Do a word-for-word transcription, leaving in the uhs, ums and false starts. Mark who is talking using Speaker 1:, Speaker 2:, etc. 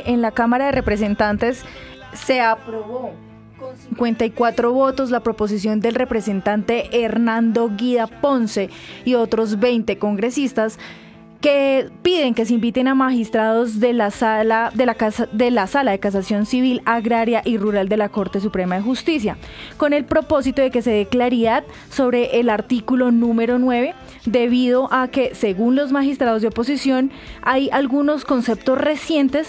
Speaker 1: que en la Cámara de Representantes se aprobó con cincuenta y cuatro votos la proposición del representante Hernando Guida Ponce y otros veinte congresistas que piden que se inviten a magistrados de la sala de la casa de la Sala de Casación Civil, Agraria y Rural de la Corte Suprema de Justicia, con el propósito de que se dé claridad sobre el artículo número nueve, debido a que, según los magistrados de oposición, hay algunos conceptos recientes